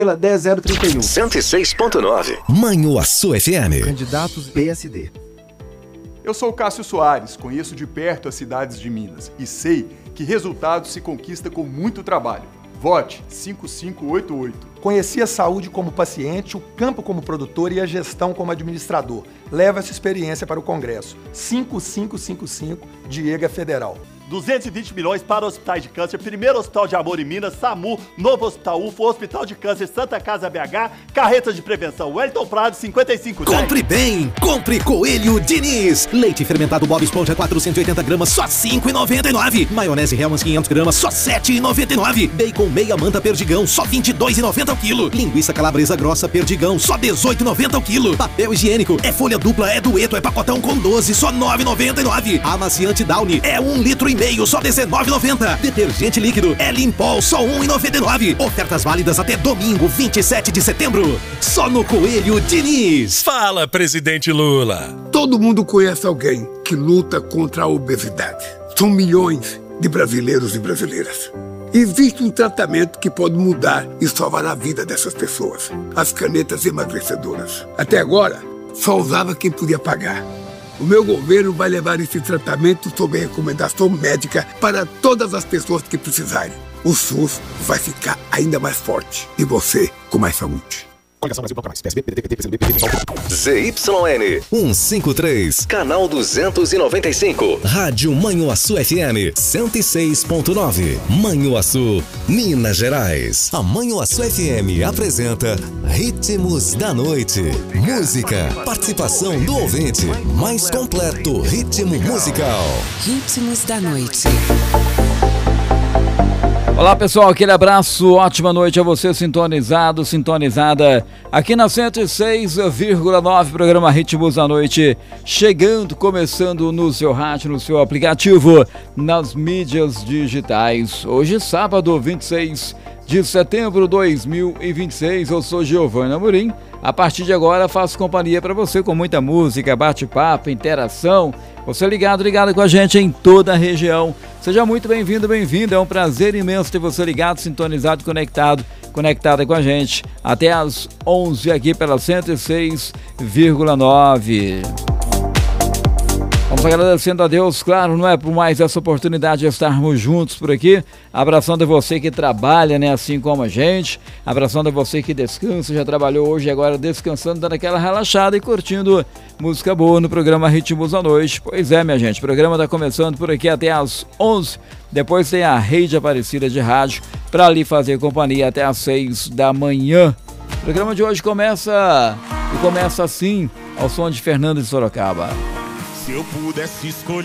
pela 10031. 106.9. Manhuaçu FM. Candidatos PSD. Eu sou o Cássio Soares, conheço de perto as cidades de Minas e sei que resultados se conquista com muito trabalho. Vote 5588. Conheci a saúde como paciente, o campo como produtor e a gestão como administrador. Leva essa experiência para o Congresso. 5555, Diego Federal. 220 milhões para hospitais de câncer, primeiro hospital de amor em Minas, SAMU, novo hospital UFO, hospital de câncer Santa Casa BH, carretas de prevenção, Wellington Prado, 5510. Compre bem, compre Coelho Diniz. Leite fermentado Bob Esponja, 480 gramas, só 5,99. Maionese Hellmann's, 500 gramas, só 7,99. Bacon meia manta Perdigão, só 22,90 ao quilo. Linguiça calabresa grossa Perdigão, só 18,90 ao quilo. Papel higiênico, é folha dupla, é dueto, é pacotão com 12, só 9,99. Amaciante Downy, é 1,5 litro, só 19,90. Detergente líquido é Limpol, só 1,99. Ofertas válidas até domingo, 27 de setembro. Só no Coelho Diniz. Fala, presidente Lula. Todo mundo conhece alguém que luta contra a obesidade. São milhões de brasileiros e brasileiras. Existe um tratamento que pode mudar e salvar a vida dessas pessoas. As canetas emagrecedoras. Até agora, só usava quem podia pagar. O meu governo vai levar esse tratamento sob recomendação médica para todas as pessoas que precisarem. O SUS vai ficar ainda mais forte e você com mais saúde. ZYN 153, canal 295. Rádio Manhuaçu FM 106.9. Manhuaçu, Minas Gerais. A Manhuaçu FM apresenta Ritmos da Noite. Música, participação do ouvinte. Mais completo ritmo musical. Ritmos da Noite. Olá pessoal, aquele abraço, ótima noite a você sintonizado, sintonizada aqui na 106,9, programa Ritmos da Noite, chegando, começando no seu rádio, no seu aplicativo, nas mídias digitais. Hoje sábado, 26 de setembro de 2026, eu sou Giovanna Amorim. A partir de agora faço companhia para você com muita música, bate-papo, interação. Você ligado com a gente em toda a região. Seja muito bem-vindo, bem-vinda. É um prazer imenso ter você ligado, sintonizado, conectada com a gente. Até às 11 aqui pela 106,9. Vamos agradecendo a Deus, claro, não é por mais essa oportunidade de estarmos juntos por aqui. Abraçando a você que trabalha, né, assim como a gente. Abraçando a você que descansa, já trabalhou hoje e agora descansando, dando aquela relaxada e curtindo música boa no programa Ritmos da Noite. Pois é, minha gente, o programa está começando por aqui até às 11. Depois tem a Rede Aparecida de Rádio para ali fazer companhia até às 6 da manhã. O programa de hoje começa assim, ao som de Fernando de Sorocaba. Se eu pudesse escolher